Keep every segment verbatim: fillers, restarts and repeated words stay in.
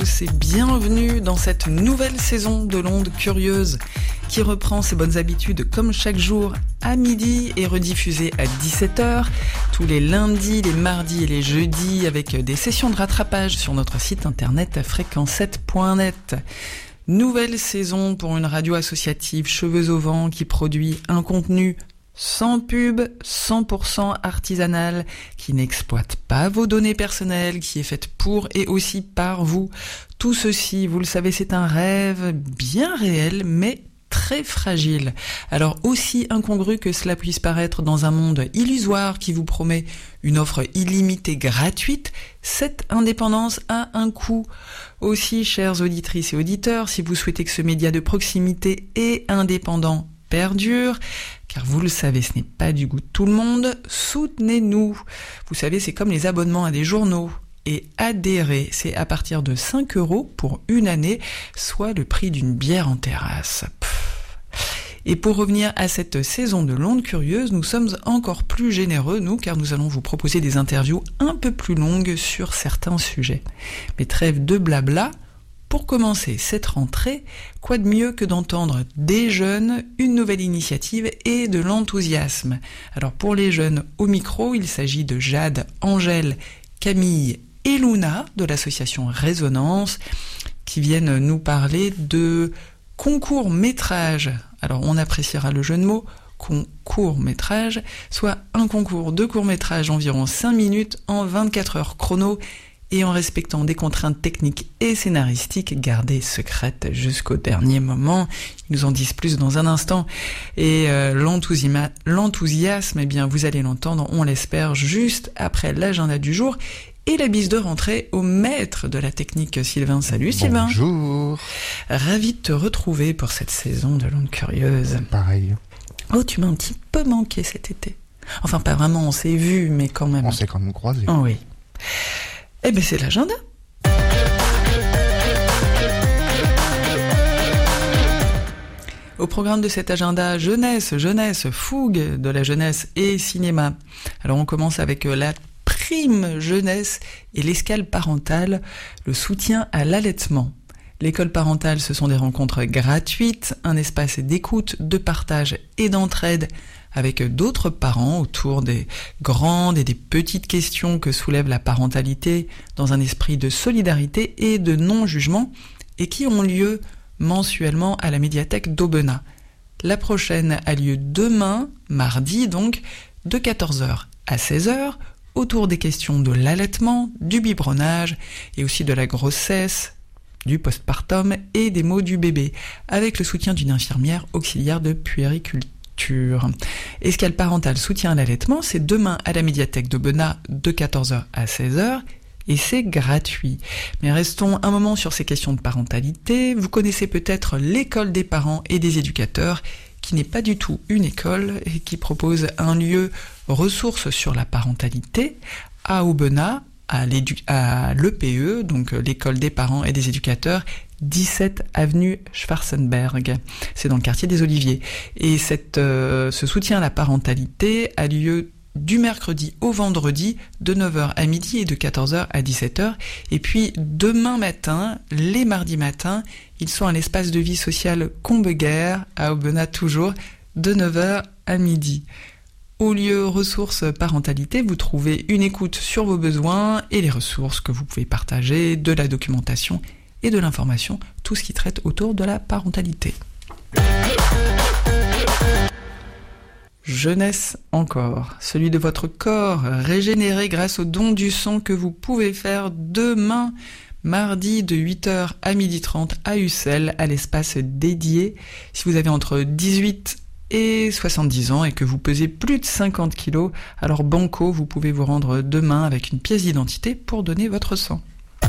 C'est bienvenue dans cette nouvelle saison de l'Onde Curieuse qui reprend ses bonnes habitudes comme chaque jour à midi et rediffusée à dix-sept heures tous les lundis, les mardis et les jeudis avec des sessions de rattrapage sur notre site internet fréquence sept point net. Nouvelle saison pour une radio associative cheveux au vent qui produit un contenu sans pub, cent pour cent artisanal, qui n'exploite pas vos données personnelles, qui est faite pour et aussi par vous. Tout ceci, vous le savez, c'est un rêve bien réel, mais très fragile. Alors aussi incongru que cela puisse paraître dans un monde illusoire qui vous promet une offre illimitée gratuite, cette indépendance a un coût. Aussi, chères auditrices et auditeurs, si vous souhaitez que ce média de proximité et indépendant perdure, car vous le savez, ce n'est pas du goût de tout le monde, soutenez-nous. Vous savez, c'est comme les abonnements à des journaux. Et adhérer, c'est à partir de cinq euros pour une année, soit le prix d'une bière en terrasse. Pff. Et pour revenir à cette saison de l'Onde Curieuse, nous sommes encore plus généreux, nous, car nous allons vous proposer des interviews un peu plus longues sur certains sujets. Mais trêve de blabla. Pour commencer cette rentrée, quoi de mieux que d'entendre des jeunes, une nouvelle initiative et de l'enthousiasme. Alors pour les jeunes au micro, il s'agit de Jade, Angèle, Camille et Luna de l'association Résonance qui viennent nous parler de concours métrage. Alors on appréciera le jeu de mots, concours métrage, soit un concours de court métrage environ cinq minutes en vingt-quatre heures chrono, et en respectant des contraintes techniques et scénaristiques gardées secrètes jusqu'au dernier moment. Ils nous en disent plus dans un instant. Et euh, l'enthousiasme, l'enthousiasme, eh bien, vous allez l'entendre, on l'espère, juste après l'agenda du jour. Et la bise de rentrée au maître de la technique, Sylvain. Salut Sylvain. Bonjour. Ravi de te retrouver pour cette saison de l'Onde Curieuse. Pareil. Oh, tu m'as un petit peu manqué cet été. Enfin, pas vraiment, on s'est vu, mais quand même. On s'est quand même croisés. Oh oui. Eh bien, c'est l'agenda. Au programme de cet agenda, jeunesse, jeunesse, fougue de la jeunesse et cinéma. Alors, on commence avec la prime jeunesse et l'escale parentale, le soutien à l'allaitement. L'école parentale, ce sont des rencontres gratuites, un espace d'écoute, de partage et d'entraide avec d'autres parents autour des grandes et des petites questions que soulève la parentalité dans un esprit de solidarité et de non-jugement et qui ont lieu mensuellement à la médiathèque d'Aubenas. La prochaine a lieu demain, mardi donc, de quatorze heures à seize heures, autour des questions de l'allaitement, du biberonnage et aussi de la grossesse, du postpartum et des maux du bébé, avec le soutien d'une infirmière auxiliaire de puériculture. Escale parentale soutien à l'allaitement, c'est demain à la médiathèque d'Aubenas de quatorze heures à seize heures et c'est gratuit. Mais restons un moment sur ces questions de parentalité. Vous connaissez peut-être l'école des parents et des éducateurs qui n'est pas du tout une école et qui propose un lieu ressources sur la parentalité à Aubenas, à, à l'E P E, donc l'école des parents et des éducateurs, dix-sept avenue Schwarzenberg. C'est dans le quartier des Oliviers. Et cette, euh, ce soutien à la parentalité a lieu du mercredi au vendredi, de neuf heures à midi et de quatorze heures à dix-sept heures. Et puis demain matin, les mardis matins, ils sont à l'espace de vie sociale Combeguer, à Aubenas toujours, de neuf heures à midi. Au lieu ressources parentalité, vous trouvez une écoute sur vos besoins et les ressources que vous pouvez partager, de la documentation et de l'information, tout ce qui traite autour de la parentalité. Jeunesse encore, celui de votre corps régénéré grâce au don du sang que vous pouvez faire demain, mardi de huit heures à midi trente à Ussel, à l'espace dédié. Si vous avez entre dix-huit et soixante-dix ans et que vous pesez plus de cinquante kilos, alors banco, vous pouvez vous rendre demain avec une pièce d'identité pour donner votre sang.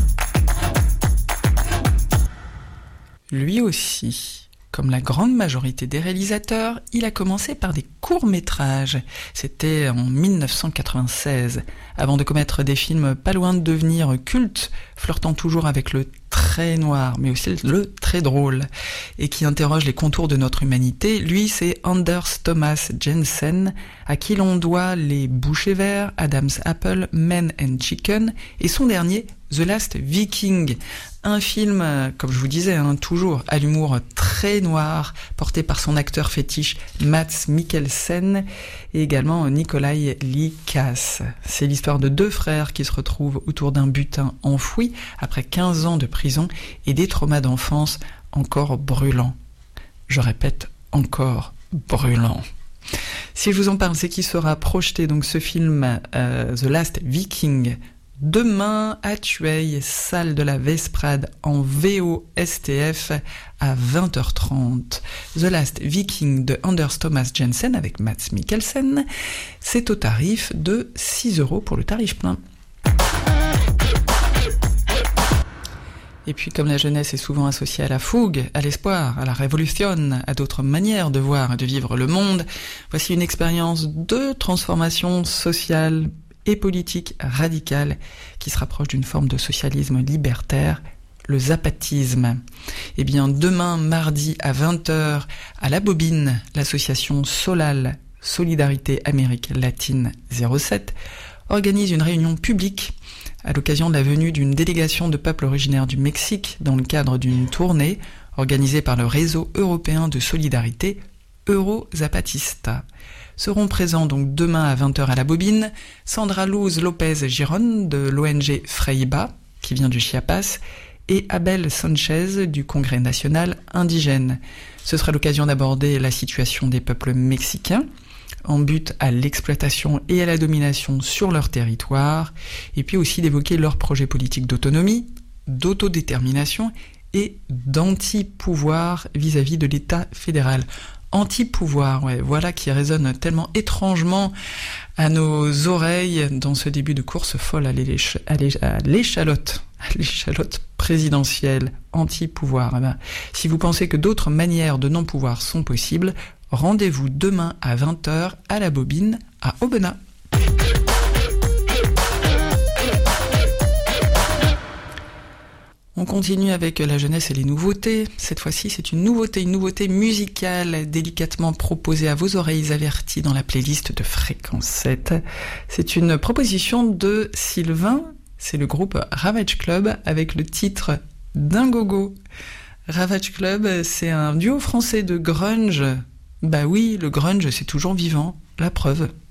Lui aussi, comme la grande majorité des réalisateurs, il a commencé par des courts-métrages. C'était en dix-neuf cent quatre-vingt-seize, avant de commettre des films pas loin de devenir cultes, flirtant toujours avec le très noir, mais aussi le très drôle, et qui interroge les contours de notre humanité. Lui, c'est Anders Thomas Jensen, à qui l'on doit Les Bouchers Verts, Adam's Apple, Men and Chicken, et son dernier, The Last Viking, Un film, comme je vous disais, hein, toujours à l'humour très noir, porté par son acteur fétiche Mads Mikkelsen et également Nikolai Likas. C'est l'histoire de deux frères qui se retrouvent autour d'un butin enfoui après quinze ans de prison et des traumas d'enfance encore brûlants. Je répète, encore brûlants. Si je vous en parle, c'est qu'il sera projeté, donc ce film euh, The Last Viking, demain à Thuey, salle de la Vesprade en V O S T F à vingt heures trente. The Last Viking de Anders Thomas Jensen avec Mads Mikkelsen, c'est au tarif de six euros pour le tarif plein. Et puis comme la jeunesse est souvent associée à la fougue, à l'espoir, à la révolution, à d'autres manières de voir et de vivre le monde, voici une expérience de transformation sociale et politique radicale qui se rapproche d'une forme de socialisme libertaire, le zapatisme. Et bien demain, mardi à vingt heures, à La Bobine, l'association Solal, Solidarité Amérique Latine zéro sept, organise une réunion publique à l'occasion de la venue d'une délégation de peuples originaires du Mexique dans le cadre d'une tournée organisée par le réseau européen de solidarité Euro-Zapatista. Seront présents donc demain à vingt heures à La Bobine Sandra Luz Lopez Giron de l'O N G Freiba, qui vient du Chiapas, et Abel Sanchez du Congrès national indigène. Ce sera l'occasion d'aborder la situation des peuples mexicains en but à l'exploitation et à la domination sur leur territoire, et puis aussi d'évoquer leurs projets politiques d'autonomie, d'autodétermination et d'anti-pouvoir vis-à-vis de l'État fédéral. Anti-pouvoir, ouais, voilà qui résonne tellement étrangement à nos oreilles dans ce début de course folle à l'éch- à l'éch- à l'échalote, à l'échalote présidentielle. Anti-pouvoir. Eh ben, si vous pensez que d'autres manières de non-pouvoir sont possibles, rendez-vous demain à vingt heures à La Bobine, à Aubenas. On continue avec la jeunesse et les nouveautés. Cette fois-ci, c'est une nouveauté, une nouveauté musicale délicatement proposée à vos oreilles averties dans la playlist de Fréquence sept. C'est une proposition de Sylvain, c'est le groupe Ravage Club avec le titre Dingogo. Ravage Club, c'est un duo français de grunge. Bah oui, le grunge, c'est toujours vivant, la preuve.